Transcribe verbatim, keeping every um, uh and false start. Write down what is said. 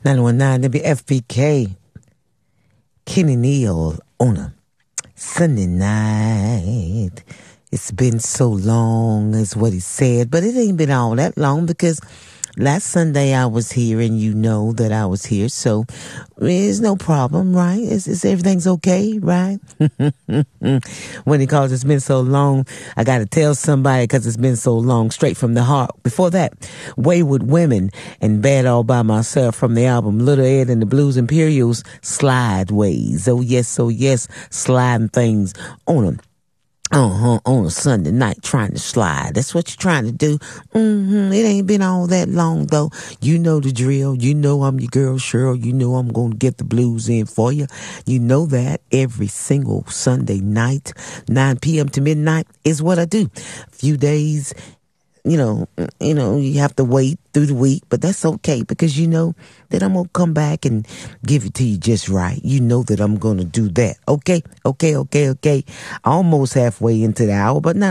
nine one nine W F P K. Kenny Neal on a Sunday night. It's been so long, is what he said, but it ain't been all that long because last Sunday I was here and you know that I was here, so there's no problem, right? Is, is everything's okay, right? When he calls, it's been so long, I gotta tell somebody because it's been so long, straight from the heart. Before that, Wayward Women and Bad All By Myself from the album Little Ed and the Blues Imperials, Slideways. Oh yes, oh yes, sliding things on them. Uh-huh, on a Sunday night trying to slide. That's what you're trying to do. Mm-hmm. It ain't been all that long, though. You know the drill. You know I'm your girl, Cheryl. You know I'm going to get the blues in for you. You know that every single Sunday night, nine p.m. to midnight is what I do. A few days, you know, you know, you have to wait through the week, but that's okay because you know that I'm going to come back and give it to you just right. You know that I'm going to do that. Okay, okay, okay, okay. Almost halfway into the hour, but not